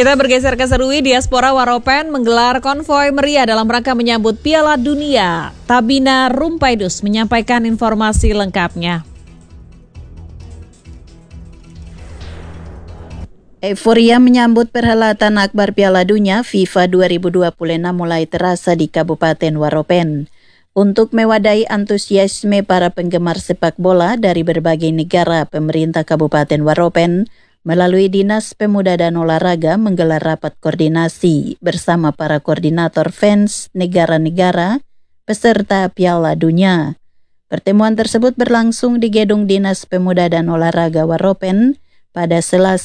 Kita bergeser ke Serui, diaspora Waropen menggelar konvoi meriah dalam rangka menyambut Piala Dunia. Tabina Rumpaidus menyampaikan informasi lengkapnya. Euforia menyambut perhelatan akbar Piala Dunia FIFA 2026 mulai terasa di Kabupaten Waropen. Untuk mewadahi antusiasme para penggemar sepak bola dari berbagai negara, pemerintah Kabupaten Waropen melalui Dinas Pemuda dan Olahraga menggelar rapat koordinasi bersama para koordinator fans negara-negara peserta Piala Dunia. Pertemuan tersebut berlangsung di Gedung Dinas Pemuda dan Olahraga Waropen pada Selasa